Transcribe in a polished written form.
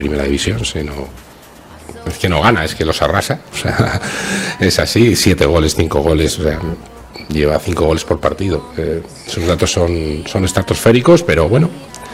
primera división, sino es que no gana, es que los arrasa. O sea, es así, 7 goles, 5 goles, o sea, lleva 5 goles por partido. Sus datos son estratosféricos, pero bueno,